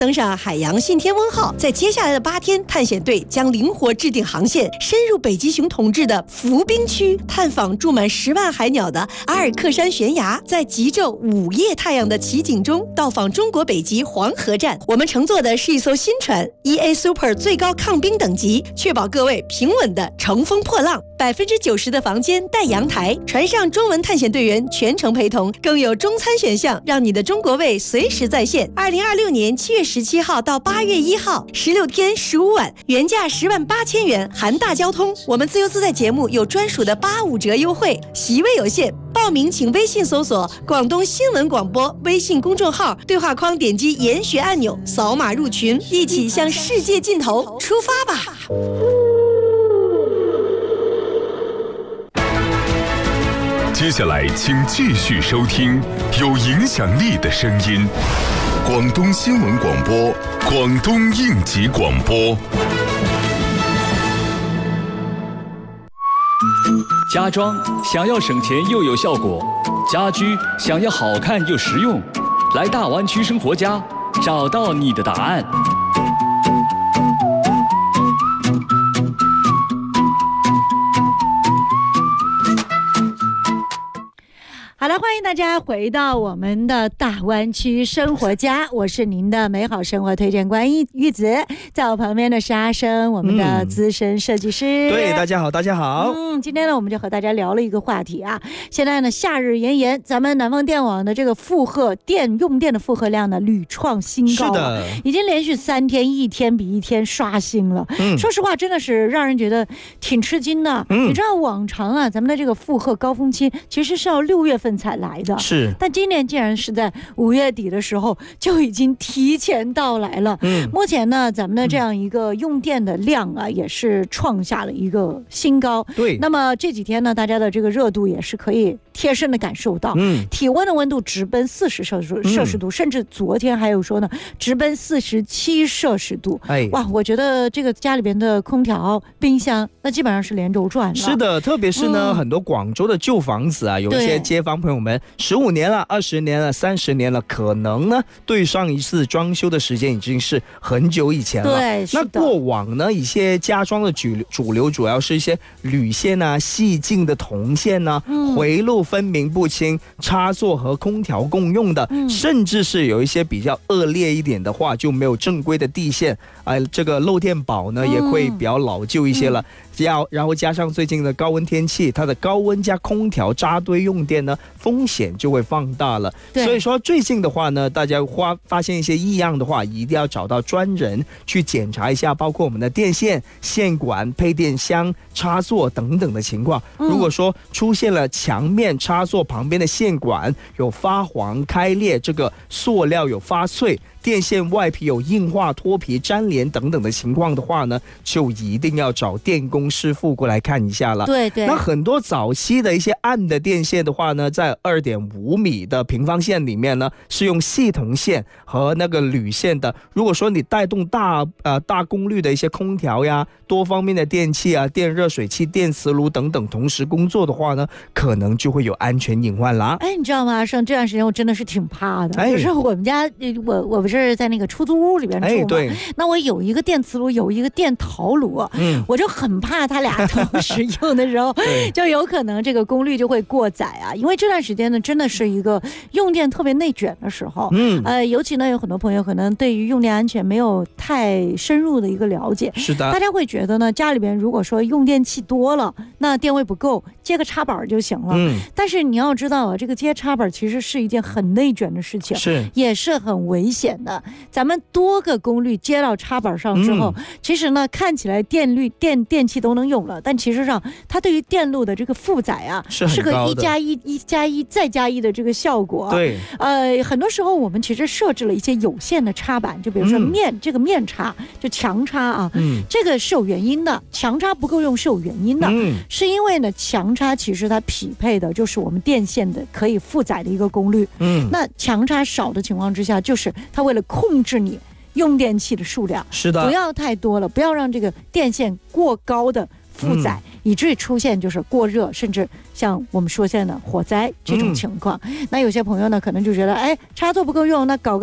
登上海洋信天翁号，在接下来的8天，探险队将灵活制定航线，深入北极熊统治的浮冰区，探访住满10万海鸟的阿尔克山悬崖，在极昼午夜太阳的奇景中，到访中国北极黄河站。我们乘坐的是一艘新船 EA Super 最高抗冰等级，确保各位平稳的乘风破浪。90%的房间带阳台，船上中文探险队员全程陪同，更有中餐选项，让你的中国胃随时在线。2026年7月17号到8月1号，16天15晚，原价108000元，含大交通。我们自由自在节目有专属的85折优惠，席位有限，报名请微信搜索广东新闻广播微信公众号，对话框点击研学按钮，扫码入群，一起向世界尽头出发吧。 接下来请继续收听有影响力的声音，广东新闻广播，广东应急广播。 家装想要省钱又有效果，家居想要好看又实用，来大湾区生活家，找到你的答案。 好了，欢迎大家回到我们的大湾区生活家，我是您的美好生活推荐官玉子，在我旁边的是阿生，我们的资深设计师。 对，大家好，大家好。 今天呢，我们就和大家聊了一个话题啊。现在呢，夏日炎炎，咱们南方电网的这个用电的负荷量呢屡创新高，是的，已经连续3天，一天比一天刷新了。说实话，真的是让人觉得挺吃惊的。你知道往常啊，咱们的这个负荷高峰期其实是要6月份才来的， 是， 但今年竟然是在5月底的时候就已经提前到来了。目前呢，咱们的这样一个用电的量啊，也是创下了一个新高。 对， 那么这几天呢，大家的这个热度也是可以贴身的感受到，体温的温度直奔40摄氏度，甚至昨天还有说呢，直奔47摄氏度。哇，我觉得这个家里边的空调、冰箱，那基本上是连轴转了。 是的，特别是呢，很多广州的旧房子啊，有一些街坊朋友们15年了、20年了、30年了，可能呢对上一次装修的时间已经是很久以前了。 对， 那过往呢，一些家装的主流主要是一些铝线啊、细径的铜线啊，回路分明不清，插座和空调共用的，甚至是有一些比较恶劣一点的话，就没有正规的地线，这个漏电宝呢也会比较老旧一些了。然后加上最近的高温天气，它的高温加空调扎堆用电呢，风险就会放大了。所以说最近的话呢，大家发现一些异样的话，一定要找到专人去检查一下，包括我们的电线、线管、配电箱、插座等等的情况。如果说出现了墙面插座旁边的线管有发黄、开裂，这个塑料有发脆，电线外皮有硬化、脱皮、粘连等等的情况的话呢，就一定要找电工师傅过来看一下了。 对， 那很多早期的一些暗的电线的话呢，在2.5米的平方线里面呢，是用细铜线和那个铝线的。如果说你带动大功率的一些空调呀、多方面的电器啊、电热水器、电磁炉等等同时工作的话呢，可能就会有安全隐患啦。 你知道吗？上这段时间我真的是挺怕的，就是我们家我不是在那个出租屋里边住嘛， 对， 那我有一个电磁炉，有一个电陶炉，我就很怕它俩同时用的时候，就有可能这个功率就会过载啊。因为这段时间呢，真的是一个用电特别内卷的时候，尤其呢，有很多朋友可能对于用电安全没有太深入的一个了解， 是的， 大家会觉得呢，家里边如果说用电器多了，那电位不够，接个插板就行了。但是你要知道啊，这个接插板其实是一件很内卷的事情，也是很危险的。咱们多个功率接到插板上之后，其实呢看起来电器都能用了，但其实上它对于电路的这个负载啊，是个1+1再加1的这个效果。 对， 很多时候我们其实设置了一些有线的插板，就比如说这个面插，就强插啊，这个是有原因的，强插不够用是有原因的，是因为呢强插其实它匹配的就是我们电线的可以负载的一个功率，那强插少的情况之下，就是它为了控制你用电器的数量， 是的， 不要太多了，不要让这个电线过高的负载，以至于出现就是过热，甚至像我们说现在的火灾这种情况。那有些朋友呢可能就觉得插座不够用，那搞个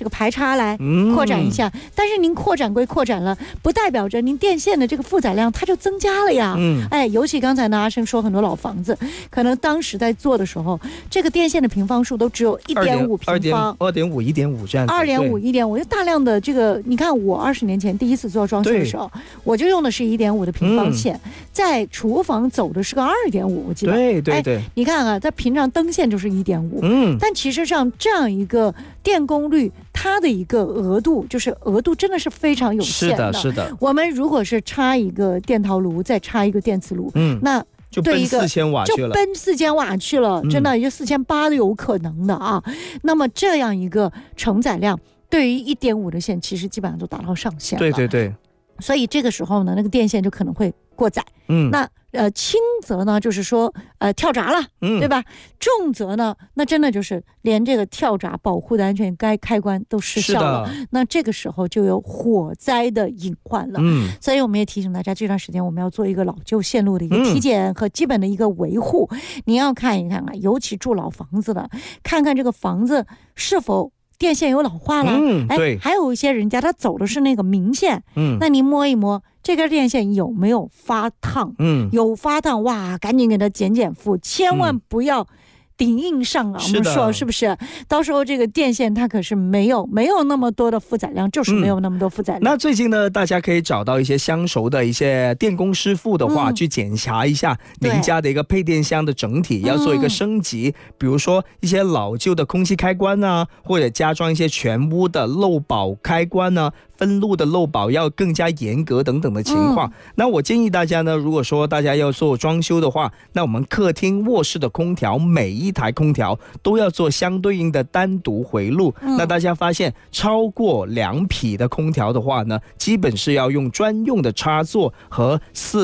这个排插来扩展一下，但是您扩展归扩展了，不代表着您电线的这个负载量它就增加了呀。尤其刚才呢阿生说很多老房子，可能当时在做的时候，这个电线的平方数都只有1.5平方 ，2.5、1.5这样子 ，2.5、1.5，就大量的这个，你看我20年前第一次做装修的时候，我就用的是1.5的平方线，在厨房走的是个2.5，我记得。对，你看啊，它平常灯线就是1.5，但其实上这样一个电功率，它的一个额度真的是非常有限的。 是的。 我们如果是插一个电陶炉，再插一个电磁炉，那就奔4000瓦去了， 就奔4000瓦去了，真的也就4800都有可能的啊。那么这样一个承载量，对于1.5的线，其实基本上都达到上限了。 对。 所以这个时候呢，那个电线就可能会过载。那轻则呢，就是说跳闸了，对吧？重则呢，那真的就是连这个跳闸保护的安全开关都失效了。那这个时候就有火灾的隐患了。所以我们也提醒大家，这段时间我们要做一个老旧线路的一个体检和基本的一个维护。你要看一看啊，尤其住老房子的，看看这个房子是否电线有老化了。 对， 还有一些人家他走的是那个明线，那你摸一摸这根电线有没有发烫？有发烫，哇，赶紧给它减负，千万不要顶硬上啊！我们说是不是？到时候这个电线它可是没有那么多的负载量，就是没有那么多负载量。 那最近呢，大家可以找到一些相熟的一些电工师傅的话，去检查一下您家的一个配电箱的整体，要做一个升级。比如说一些老旧的空气开关啊，或者加装一些全屋的漏保开关啊。分路的漏保要更加严格等等的情况。那我建议大家呢，如果说大家要做装修的话，那我们客厅卧室的空调每一台空调都要做相对应的单独回路。那大家发现超过2匹的空调的话呢，基本是要用专用的插座和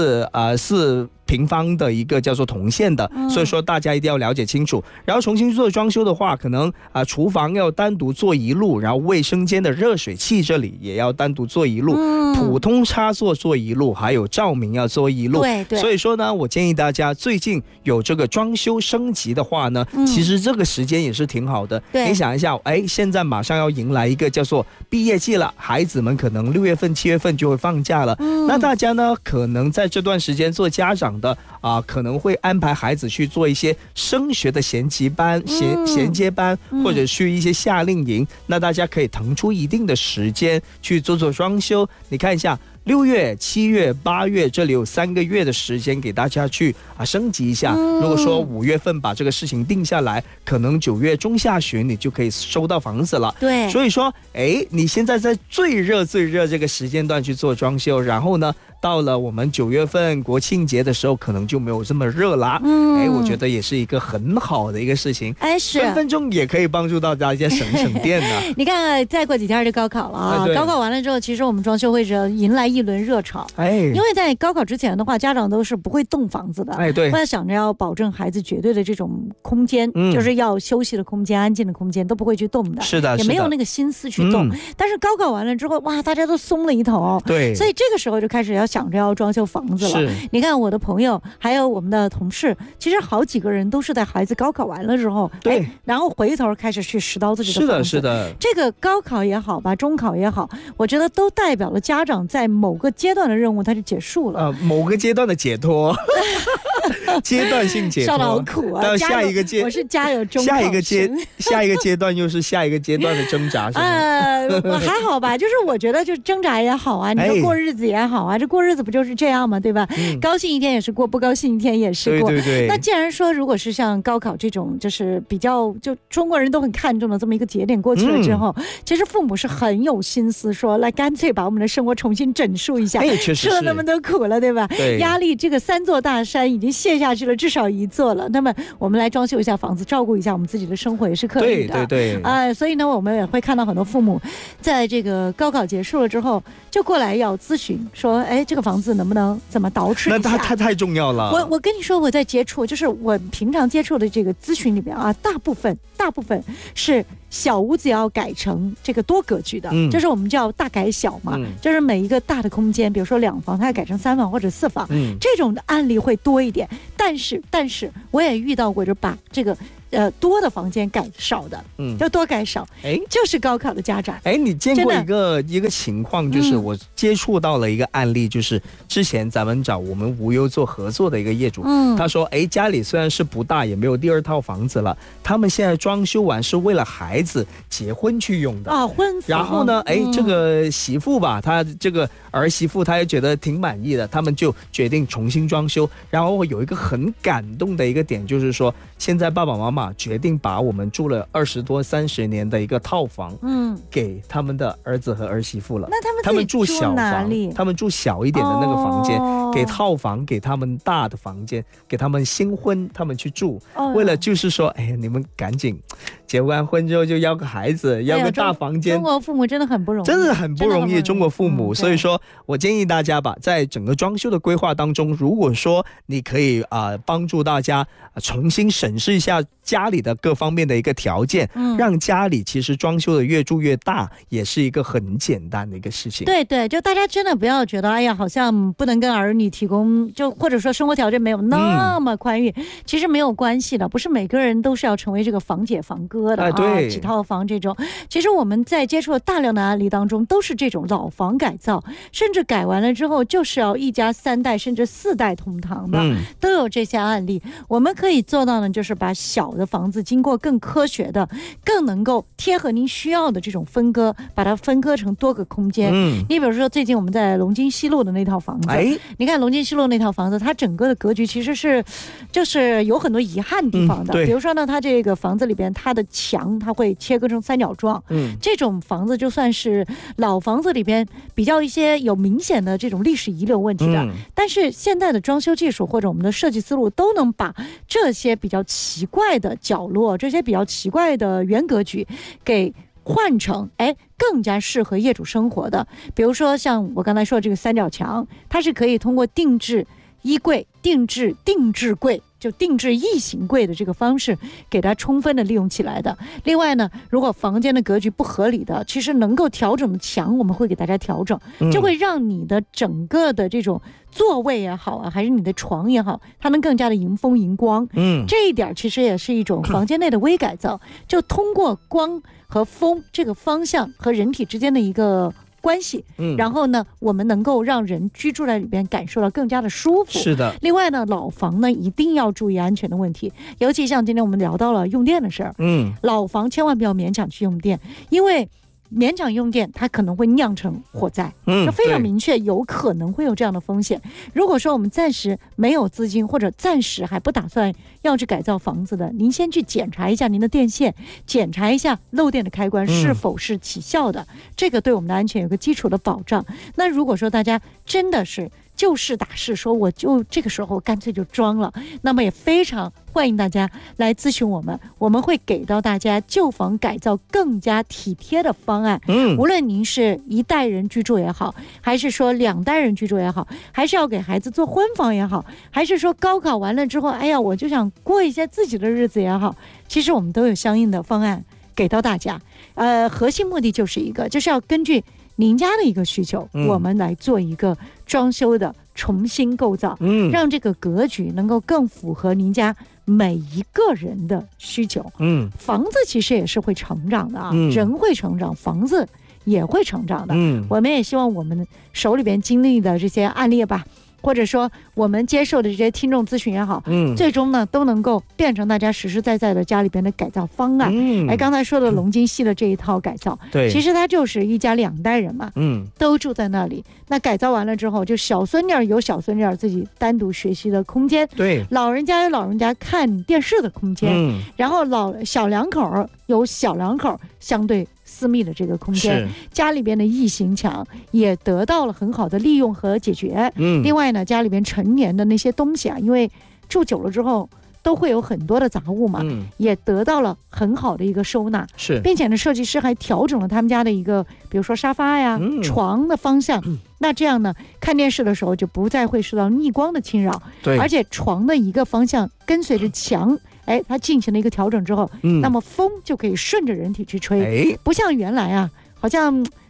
4平方的一个叫做铜线的，所以说大家一定要了解清楚。然后重新做装修的话，可能厨房要单独做一路，然后卫生间的热水器这里也要单独做一路，普通插座做一路，还有照明要做一路。 对。 所以说呢，我建议大家最近有这个装修升级的话呢，其实这个时间也是挺好的。你想一下，现在马上要迎来一个叫做毕业季了，孩子们可能6月份、7月份就会放假了。那大家呢，可能在这段时间做家长的可能会安排孩子去做一些升学的衔接班、衔接班，或者去一些夏令营。那大家可以腾出一定的时间去做装修。你看一下，6月、7月、8月，这里有3个月的时间给大家去升级一下。如果说5月份把这个事情定下来，可能9月中下旬你就可以收到房子了。 对， 所以说，你现在在最热这个时间段去做装修，然后呢，到了我们9月份国庆节的时候，可能就没有这么热啦。我觉得也是一个很好的一个事情。 是分分钟也可以帮助到大家省电的。 你看，再过几天就高考了啊！高考完了之后，其实我们装修会迎来一轮热潮。因为在高考之前的话，家长都是不会动房子的。 对， 会想着要保证孩子绝对的这种空间，就是要休息的空间、安静的空间，都不会去动的。 是的， 也没有那个心思去动。但是高考完了之后，哇，大家都松了一头。 对， 所以这个时候就开始要想着要装修房子了。你看我的朋友还有我们的同事，其实好几个人都是在孩子高考完了之后，然后回头开始去拾到自己的房子。 是的。 这个高考也好吧，中考也好，我觉得都代表了家长在某个阶段的任务它就结束了。 某个阶段的解脱。阶段性解脱， 烧得好苦啊！ 到下一个阶， 我是家有中考生。 下一个阶段又是下一个阶段的挣扎，是吗？ 还好吧，就是我觉得就挣扎也好啊，你说过日子也好啊，这过日子不就是这样吗？对吧？高兴一天也是过，不高兴一天也是过。 对。 那既然说，如果是像高考这种，就是比较就中国人都很看重的这么一个节点过去了之后，其实父母是很有心思说，来干脆把我们的生活重新整肃一下。 确实吃了那么多苦了，对吧？ 对， 压力这个3座大山已经卸下去了，至少1座了。那么我们来装修一下房子，照顾一下我们自己的生活也是可以的。 对。 所以呢，我们也会看到很多父母在这个高考结束了之后，就过来要咨询说，这个房子能不能怎么捯饬一下？ 那太重要了。 我跟你说，我在接触，就是我平常接触的这个咨询里边啊，大部分是小屋子要改成这个多格局的，就是我们叫大改小嘛，就是每一个大的空间，比如说2房，它要改成3房或者4房，这种的案例会多一点。但是我也遇到过，就把这个多的房间改少的，要多改少。就是高考的家长。 你见过一个情况，就是我接触到了一个案例，就是之前咱们找我们无忧做合作的一个业主，他说，家里虽然是不大，也没有第二套房子了，他们现在装修完是为了孩子结婚去用的婚服。 然后呢，这个媳妇吧，她这个儿媳妇，她也觉得挺满意的，他们就决定重新装修。然后有一个很感动的一个点，就是说，现在爸爸妈妈决定把我们住了20多30年的一个套房，给他们的儿子和儿媳妇了。 那他们住小房，他们住小一点的那个房间，给套房给他们大的房间，给他们新婚他们去住，为了就是说，你们赶紧结完婚之后就要个孩子，要个大房间。 中国父母真的很不容易， 真的很不容易，中国父母。所以说我建议大家吧，在整个装修的规划当中，如果说你可以帮助大家重新审视一下家里的各方面的一个条件，让家里其实装修的越住越大，也是一个很简单的一个事情。 对，就大家真的不要觉得好像不能跟儿女提供，就或者说生活条件没有那么宽裕，其实没有关系的，不是每个人都是要成为这个房姐房哥的对， 几套房这种。其实我们在接触了大量的案例当中，都是这种老房改造，甚至改完了之后就是要一家3代甚至4代同堂的，都有这些案例。我们可以做到呢，就是把小的房子经过更科学的、更能够贴合您需要的这种分割，把它分割成多个空间。你比如说最近我们在龙津西路的那套房子，你看龙津西路那套房子，它整个的格局其实是就是有很多遗憾的地方的。比如说呢，它这个房子里边，它的墙它会切割成3角状，这种房子就算是老房子里边比较一些有明显的这种历史遗留问题的，但是现在的装修技术或者我们的设计思路都能把这些比较奇怪的角落，这些比较奇怪的原格局给换成更加适合业主生活的。比如说像我刚才说的这个3角墙，它是可以通过定制衣柜、定制柜，就定制异形柜的这个方式给它充分的利用起来的。另外呢，如果房间的格局不合理的，其实能够调整的墙我们会给大家调整，就会让你的整个的这种座位也好还是你的床也好，它能更加的迎风迎光。这一点其实也是一种房间内的微改造，就通过光和风这个方向和人体之间的一个关系，然后呢，我们能够让人居住在里边感受到更加的舒服。 是的。 另外呢，老房呢一定要注意安全的问题，尤其像今天我们聊到了用电的事儿，老房千万不要勉强去用电，因为勉强用电它可能会酿成火灾，就非常明确有可能会有这样的风险。如果说我们暂时没有资金，或者暂时还不打算要去改造房子的，您先去检查一下您的电线，检查一下漏电的开关是否是起效的，这个对我们的安全有个基础的保障。那如果说大家真的是就事打事，说我就这个时候干脆就装了，那么也非常欢迎大家来咨询我们，我们会给到大家旧房改造更加体贴的方案。无论您是1代人居住也好，还是说2代人居住也好，还是要给孩子做婚房也好，还是说高考完了之后我就想过一些自己的日子也好，其实我们都有相应的方案给到大家。核心目的就是一个，就是要根据您家的一个需求，我们来做一个装修的重新构造，让这个格局能够更符合您家每一个人的需求。房子其实也是会成长的人会成长，房子也会成长的。我们也希望我们手里边经历的这些案例吧，或者说我们接受的这些听众咨询也好，最终呢都能够变成大家实实在在的家里边的改造方案。刚才说的龙津西的这一套改造，对，其实它就是一家2代人嘛，都住在那里。那改造完了之后，就小孙女有小孙女自己单独学习的空间，对，老人家有老人家看电视的空间，然后小两口有小两口相对私密的这个空间，家里边的异形墙也得到了很好的利用和解决。另外呢，家里边陈年的那些东西因为住久了之后都会有很多的杂物嘛，也得到了很好的一个收纳，并且呢，设计师还调整了他们家的一个，比如说沙发呀、床的方向。那这样呢，看电视的时候就不再会受到逆光的侵扰，而且床的一个方向跟随着墙，它进行了一个调整之后，那么风就可以顺着人体去吹，不像原来好像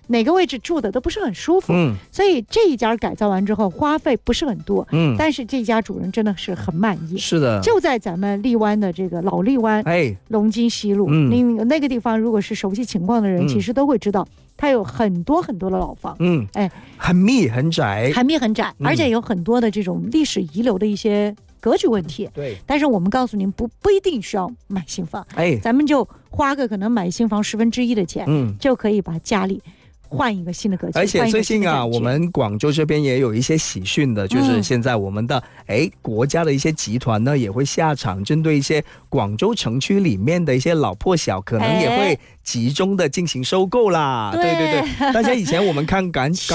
哪个位置住的都不是很舒服，所以这一家改造完之后花费不是很多，但是这家主人真的是很满意。 是的， 就在咱们荔湾的这个老荔湾，龙津西路，那个地方如果是熟悉情况的人，其实都会知道。它有很多很多的老房， 很密很窄， 而且有很多的这种历史遗留的一些格局问题。 对， 但是我们告诉您，不一定需要买新房，咱们就花个可能买新房1/10的钱，就可以把家里换一个新的格局。 而且最近啊，我们广州这边也有一些喜讯的，就是现在我们的国家的一些集团呢也会下场，针对一些广州城区里面的一些老破小，可能也会集中的进行收购啦。对，大家以前我们看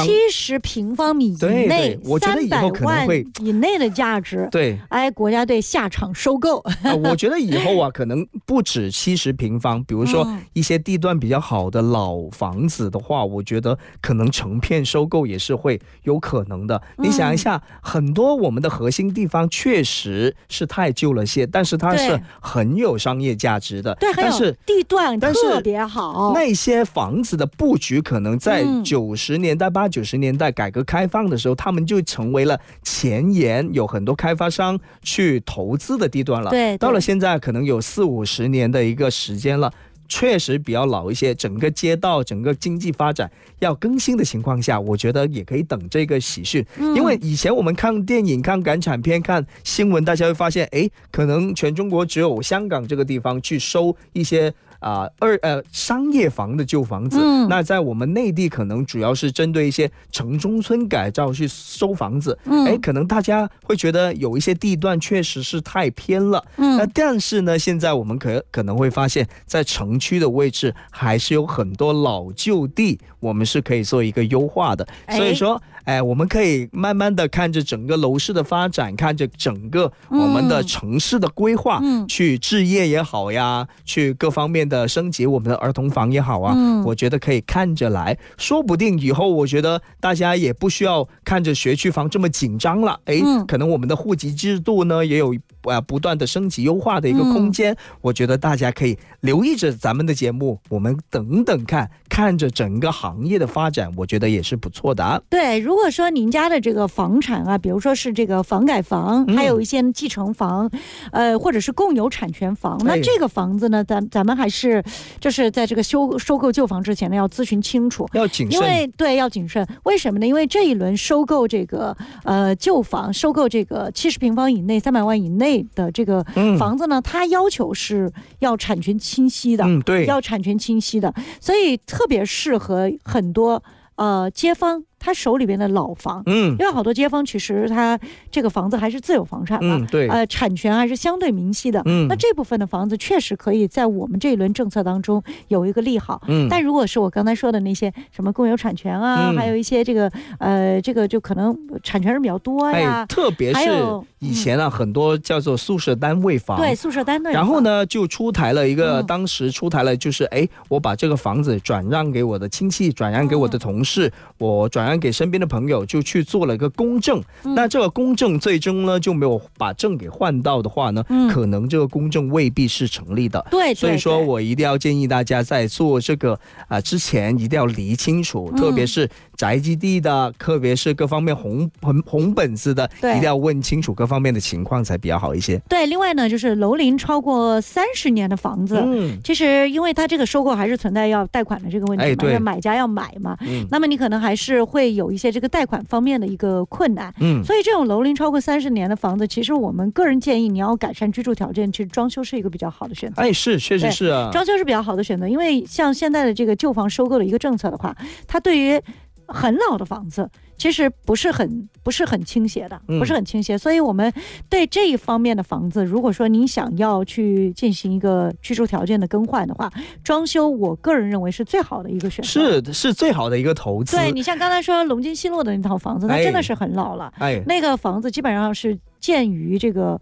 70平方米以内， 我觉得以后可能会以内的价值， 对， 国家队下场收购。 我觉得以后啊，可能不止70平方，比如说一些地段比较好的老房子的话，我觉得可能成片收购也是会有可能的。你想一下，很多我们的核心地方确实是太旧了些，但是它是很有商业价值的， 对， 但是地段特别好。 那些房子的布局可能在90年代、80、90年代改革开放的时候，他们就成为了前沿，有很多开发商去投资的地段了。 对， 到了现在可能有40-50年的一个时间了。确实比较老一些，整个街道整个经济发展要更新的情况下，我觉得也可以等这个喜讯。因为以前我们看电影、看港产片、看新闻，大家会发现可能全中国只有香港这个地方去收一些商业房的旧房子，那在我们内地可能主要是针对一些城中村改造去收房子，可能大家会觉得有一些地段确实是太偏了，那但是呢，现在我们可能会发现，在城区的位置还是有很多老旧地，我们是可以做一个优化的，所以说我们可以慢慢的看着整个楼市的发展，看着整个我们的城市的规划，去置业也好呀，去各方面的升级我们的儿童房也好啊，我觉得可以看着来，说不定以后我觉得大家也不需要看着学区房这么紧张了，可能我们的户籍制度呢也有不断的升级优化的一个空间，我觉得大家可以留意着咱们的节目，我们等等看着整个行业的发展，我觉得也是不错的啊。 对，如果说您家的这个房产啊，比如说是这个房改房，还有一些继承房，或者是共有产权房，那这个房子呢，咱们还是就是在这个收购旧房之前呢，要咨询清楚， 要谨慎。 因为对，要谨慎。为什么呢？因为这一轮收购这个旧房，收购这个70平方以内、300万以内的这个房子呢，它要求是要产权清晰的， 对， 要产权清晰的，所以特别适合很多街坊。他手里边的老房，因为好多街坊其实他这个房子还是自有房产嘛， 对， 产权还是相对明晰的，那这部分的房子确实可以在我们这一轮政策当中有一个利好，但如果是我刚才说的那些什么共有产权啊，还有一些这个就可能产权人比较多呀， 特别是以前啊，很多叫做宿舍单位房， 对，宿舍单位， 然后呢就出台了一个，当时出台了就是我把这个房子转让给我的亲戚，转让给我的同事，我转让给身边的朋友，就去做了一个公证，那这个公证最终呢就没有把证给换到的话呢，可能这个公证未必是成立的， 对， 所以说我一定要建议大家在做这个之前一定要理清楚，特别是宅基地的，特别是各方面红本子的，一定要问清楚各方面的情况才比较好一些。 对，另外呢就是楼龄超过30年的房子，其实因为它这个收购还是存在要贷款的这个问题嘛，因为买家要买嘛，那么你可能还是会有一些这个贷款方面的一个困难，所以这种楼龄超过30年的房子，其实我们个人建议你要改善居住条件，其实装修是一个比较好的选择。 是，确实是啊， 装修是比较好的选择，因为像现在的这个旧房收购的一个政策的话，它对于很老的房子其实不是很倾斜的，不是很倾斜，所以我们对这一方面的房子，如果说你想要去进行一个居住条件的更换的话，装修我个人认为是最好的一个选择， 是最好的一个投资。 对，你像刚才说龙津西路的那套房子，它真的是很老了，那个房子基本上是建于这个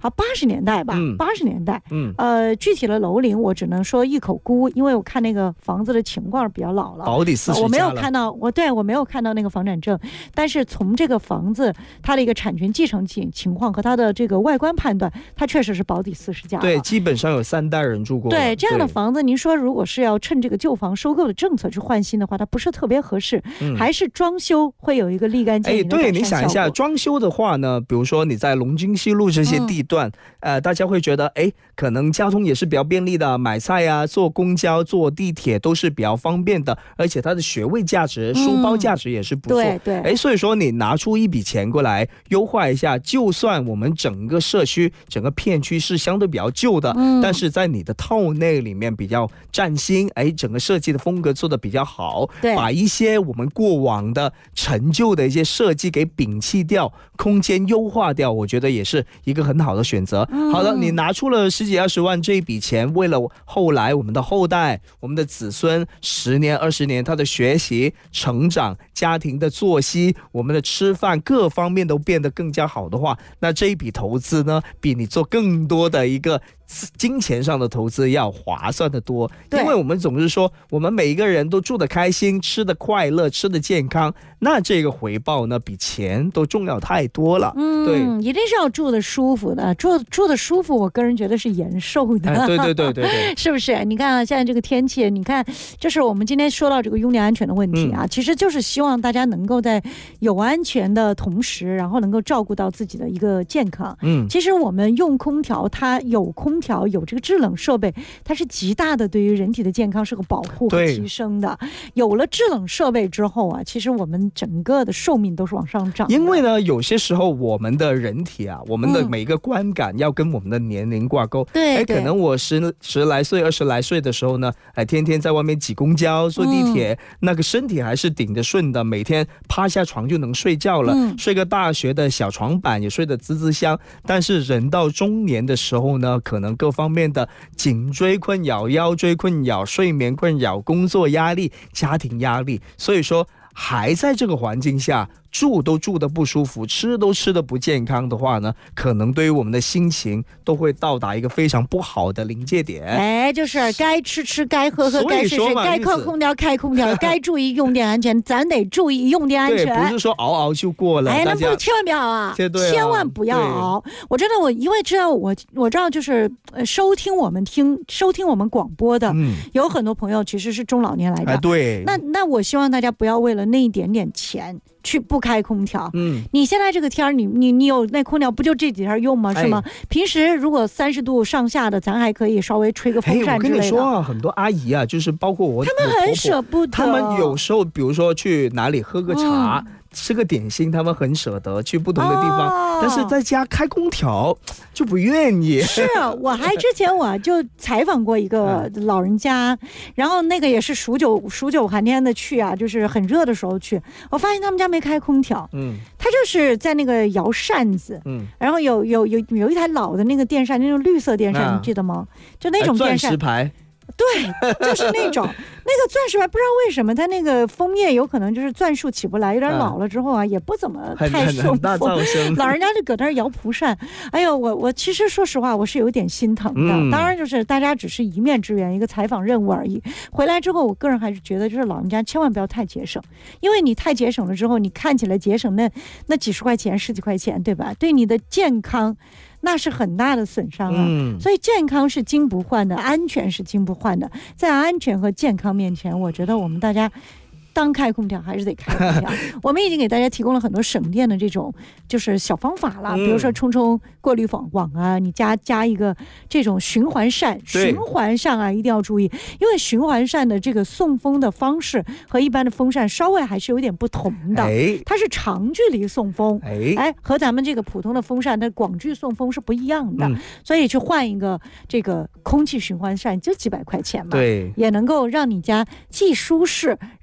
好80年代吧，80年代，具体的楼龄我只能说一口估，因为我看那个房子的情况比较老了， 保底40家了， 我没有看到，我没有看到那个房产证，但是从这个房子它的一个产权继承情况和它的这个外观判断，它确实是保底40家了， 对，基本上有3代人住过。 对，这样的房子，您说如果是要趁这个旧房收购的政策去换新的话，它不是特别合适，还是装修会有一个立竿见影的改善效果。 对，你想一下，装修的话呢，比如说你在龙津西路这些地段，大家会觉得，可能交通也是比较便利的，买菜啊、坐公交、坐地铁都是比较方便的，而且它的学位价值、书包价值也是不错。 对， 所以说你拿出一笔钱过来优化一下，就算我们整个社区、整个片区是相对比较旧的，但是在你的套内里面比较崭新，整个设计的风格做得比较好，把一些我们过往的陈旧的一些设计给摒弃掉，空间优化掉，我觉得也是一个很好的选择。好的，你拿出了10几20万这一笔钱，为了后来我们的后代、我们的子孙10年20年他的学习成长、家庭的作息、我们的吃饭各方面都变得更加好的话，那这一笔投资呢，比你做更多的一个金钱上的投资要划算的多。因为我们总是说我们每一个人都住得开心、吃得快乐、吃得健康，那这个回报呢比钱都重要太多了。对， 一定是要住得舒服的，住得舒服，我个人觉得是延寿的。 对， 是不是？你看啊，现在这个天气，你看，就是我们今天说到这个用电安全的问题啊，其实就是希望大家能够在有安全的同时，然后能够照顾到自己的一个健康。其实我们用空调，它有空调有这个制冷设备，它是极大的对于人体的健康是个保护和提升的。有了制冷设备之后啊，其实我们整个的寿命都是往上涨的。 因为呢，有些时候我们的人体啊，我们的每一个观感要跟我们的年龄挂钩。 对， 可能我十来岁、20来岁的时候呢，天天在外面挤公交、坐地铁，那个身体还是顶得顺的，每天趴下床就能睡觉了，睡个大学的小床板也睡得滋滋香。但是人到中年的时候呢，可能各方面的颈椎困扰、腰椎困扰、睡眠困扰、工作压力、家庭压力，所以说还在这个环境下住都住得不舒服，吃都吃得不健康的话呢，可能对于我们的心情都会到达一个非常不好的临界点。 就是该吃该喝该睡该开空调开空调，该注意用电安全，咱得注意用电安全。 对，不是说熬就过了。 那不千万不要啊，千万不要熬。我真的因为知道我知道就是收听我们广播的，有很多朋友其实是中老年来的。 对。 那我希望大家不要为了那一点点钱去不开空调。你现在这个天你有那空调不就这几天用吗？是吗？平时如果30度上下的，咱还可以稍微吹个风扇之类的。 我跟你说啊，很多阿姨啊，就是包括我， 他们很舍不得。 他们有时候比如说去哪里喝个茶，吃个点心，他们很舍得去不同的地方，但是在家开空调就不愿意。 是我之前我就采访过一个老人家，然后那个也是数九寒天的去啊，就是很热的时候去，我发现他们家没开空调，他就是在那个摇扇子，然后有一台老的那个电扇，那种绿色电扇，你记得吗？就那种电扇， 钻石牌。 对，就是那种那个钻石牌，不知道为什么它那个枫叶有可能就是钻树起不来，有点老了之后啊，也不怎么太顺风。老人家就搁那儿摇蒲扇，哎呦，我其实说实话，我是有点心疼的。当然就是大家只是一面之缘，一个采访任务而已。回来之后，我个人还是觉得，就是老人家千万不要太节省，因为你太节省了之后，你看起来节省那几十块钱、10几块钱，对吧？对你的健康那是很大的损伤啊。所以健康是金不换的，安全是金不换的。在安全和健康面前，我觉得我们大家当开空调还是得开空调。我们已经给大家提供了很多省电的这种就是小方法了，比如说冲过滤网啊，你加一个这种循环扇啊，一定要注意，因为循环扇的这个送风的方式和一般的风扇稍微还是有点不同的。它是长距离送风，和咱们这个普通的风扇的广距送风是不一样的。所以去换一个这个空气循环扇就几百块钱嘛，也能够让你家既舒适，然后呢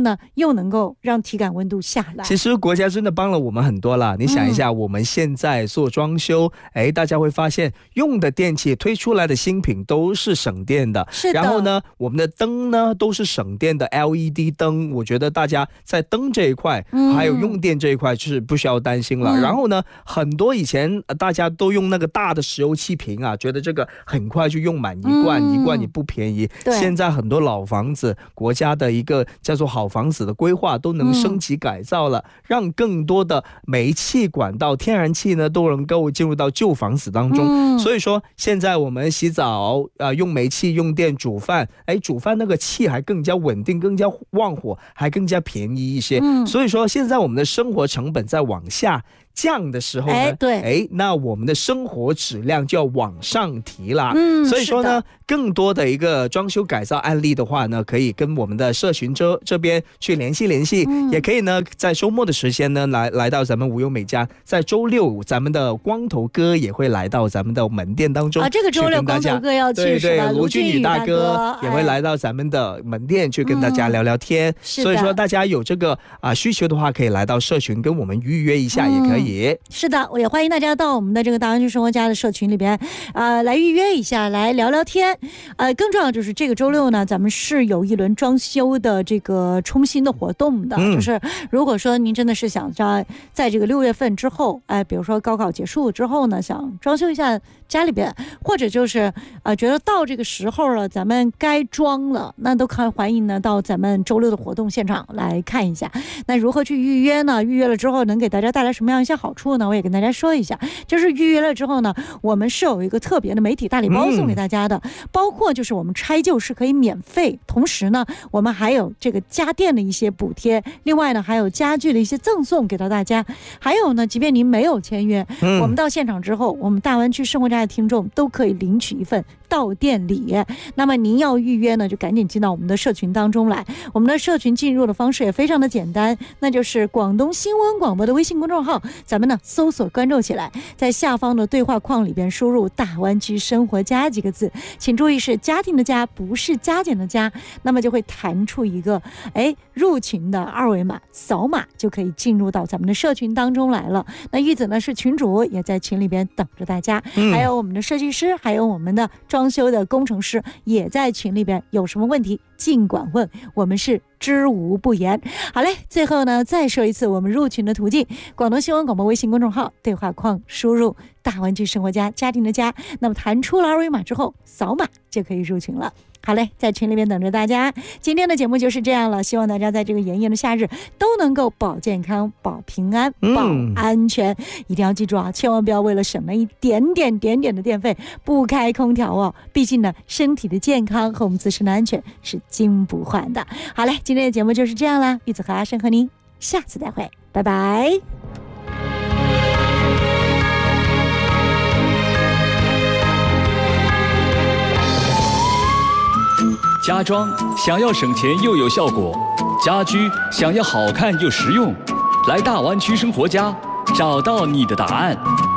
呢又能够让体感温度下来。 其实国家真的帮了我们很多了。你想一下，我们现在做装修，大家会发现用的电器推出来的新品都是省电的。 是的。 然后呢，我们的灯呢都是省电的 LED 灯。我觉得大家在灯这一块，还有用电这一块就是不需要担心了。然后呢，很多以前大家都用那个大的石油气瓶啊，觉得这个很快就用满一罐也不便宜。现在很多老房子，国家的一个叫做好房子的规划都能升级改造了，让更多的煤气管道、天然气呢都能够进入到旧房子当中。所以说现在我们洗澡用煤气用电煮饭，煮饭那个气还更加稳定，更加旺火，还更加便宜一些。所以说现在我们的生活成本在往下降的时候呢，那我们的生活质量就要往上提啦。所以说呢，更多的一个装修改造案例的话呢，可以跟我们的社群这边去联系，也可以呢在周末的时间呢来到咱们无忧美家，在周六咱们的光头哥也会来到咱们的门店当中。 这个周六光头哥要去是吧？ 卢俊宇大哥也会来到咱们的门店去跟大家聊聊天。所以说大家有这个需求的话，可以来到社群跟我们预约一下也可以。 是的，我也欢迎大家到我们的这个大湾区生活家的社群里边来预约一下，来聊聊天。更重要就是这个周六呢，咱们是有一轮装修的这个冲新的活动的。就是如果说您真的是想在这个6月份之后，比如说高考结束之后呢，想装修一下家里边，或者就是觉得到这个时候了，咱们该装了，那都欢迎呢到咱们周六的活动现场来看一下。那如何去预约呢？预约了之后能给大家带来什么样一些好处呢？我也跟大家说一下，就是预约了之后呢，我们是有一个特别的媒体大礼包送给大家的，包括就是我们拆旧是可以免费，同时呢我们还有这个家电的一些补贴，另外呢还有家具的一些赠送给到大家。还有呢，即便您没有签约，我们到现场之后，我们大湾区生活家的听众都可以领取一份到店礼。那么您要预约呢，就赶紧进到我们的社群当中来。我们的社群进入的方式也非常的简单，那就是广东新闻广播的微信公众号，咱们呢搜索关注起来，在下方的对话框里边输入大湾区生活家几个字，请注意是家庭的家，不是加减的加，那么就会弹出一个入群的二维码，扫码就可以进入到咱们的社群当中来了。那玉子呢是群主，也在群里边等着大家，还有我们的设计师，还有我们的装修的工程师也在群里边，有什么问题尽管问，我们是知无不言。好嘞，最后呢再说一次我们入群的途径，广东新闻广播微信公众号对话框输入大湾区生活家，家庭的家，那么弹出了二维码之后扫码就可以入群了。好嘞，在群里面等着大家。今天的节目就是这样了，希望大家在这个炎炎的夏日都能够保健康、保平安、保安全。一定要记住啊，千万不要为了省了一点点的电费不开空调哦。毕竟呢，身体的健康和我们自身的安全是金不换的。好嘞，今天的节目就是这样啦，玉子和阿生和您下次再会，拜拜。 家装想要省钱又有效果，家居想要好看又实用，来大湾区生活家，找到你的答案。